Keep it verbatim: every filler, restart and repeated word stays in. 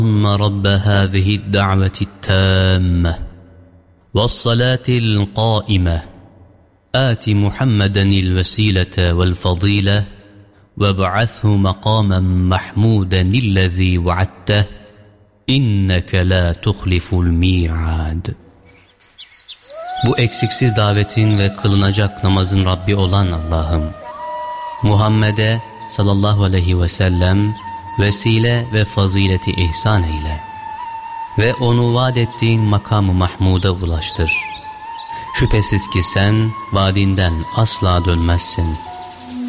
اللهم رب هذه الدعوة التامة والصلاة القائمة آت محمدا الوسيلة والفضيلة وابعثه مقاما محمودا الذي وعدته إنك لا تخلف الميعاد. Bu eksiksiz davetin ve kılınacak namazın Rabbi olan Allah'ım, Muhammed'e sallallahu aleyhi ve sellem vesile ve fazileti ihsan eyle ve onu vaat ettiğin makamı mahmuda ulaştır. Şüphesiz ki sen vaadinden asla dönmezsin.